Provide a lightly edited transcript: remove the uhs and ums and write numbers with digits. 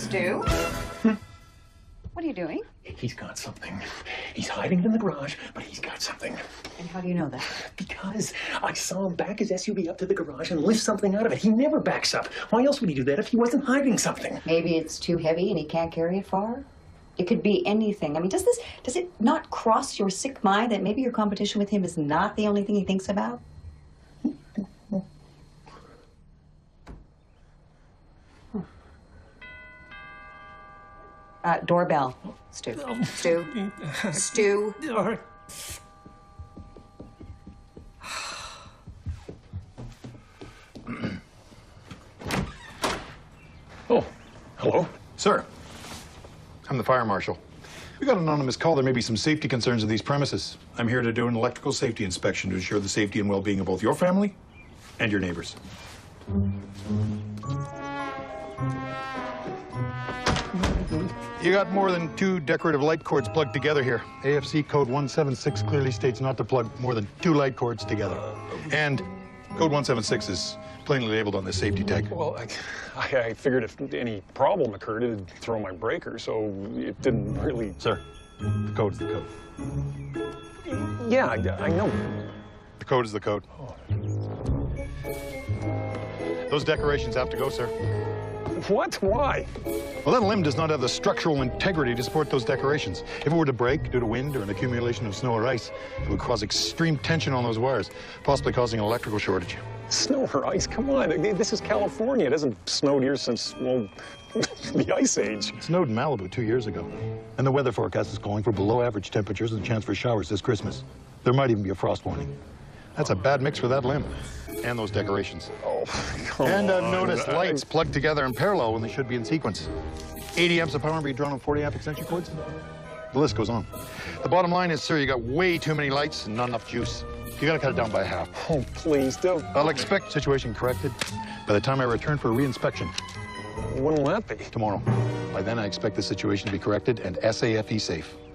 Stu? What are you doing? He's got something. He's hiding it in the garage, but he's got something. And how do you know that? Because I saw him back his SUV up to the garage and lift something out of it. He never backs up. Why else would he do that if he wasn't hiding something? Maybe it's too heavy and he can't carry it far? It could be anything. I mean, does it not cross your sick mind that maybe your competition with him is not the only thing he thinks about? Doorbell. Stu. Stu. Stu. All right. Oh, hello. Sir, I'm the fire marshal. We got an anonymous call. There may be some safety concerns of these premises. I'm here to do an electrical safety inspection to ensure the safety and well-being of both your family and your neighbors. You got more than 2 decorative light cords plugged together here. AFC code 176 clearly states not to plug more than 2 light cords together. And code 176 is plainly labeled on the safety tag. Well, I figured if any problem occurred, it'd throw my breaker, so it didn't really... Sir, the code's the code. Yeah, I know. The code is the code. Oh. Those decorations have to go, sir. What? Why? Well, that limb does not have the structural integrity to support those decorations. If it were to break due to wind or an accumulation of snow or ice, it would cause extreme tension on those wires, possibly causing an electrical shortage. Snow or ice? Come on. This is California. It hasn't snowed here since, well, the Ice Age. It snowed in Malibu 2 years ago. And the weather forecast is calling for below average temperatures and a chance for showers this Christmas. There might even be a frost warning. That's a bad mix for that limb. And those decorations. Oh, come on. And I've noticed lights plugged together in parallel when they should be in sequence. 80 amps of power being drawn on 40 amp extension cords. The list goes on. The bottom line is, sir, you got way too many lights and not enough juice. You gotta cut it down by half. Oh, please, don't. I'll expect situation corrected by the time I return for a re-inspection. When will that be? Tomorrow. By then, I expect the situation to be corrected and SAFE safe.